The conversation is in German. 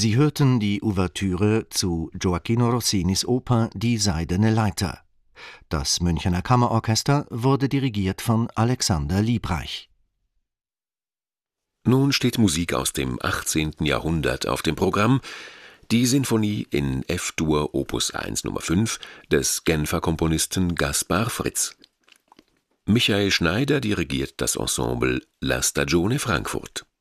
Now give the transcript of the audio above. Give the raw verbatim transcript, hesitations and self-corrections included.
Sie hörten die Ouvertüre zu Gioachino Rossinis Oper Die seidene Leiter. Das Münchener Kammerorchester wurde dirigiert von Alexander Liebreich. Nun steht Musik aus dem achtzehnten Jahrhundert auf dem Programm, die Sinfonie in F-Dur Opus eins Nummer fünf des Genfer Komponisten Gaspar Fritz. Michael Schneider dirigiert das Ensemble La Stagione Frankfurt.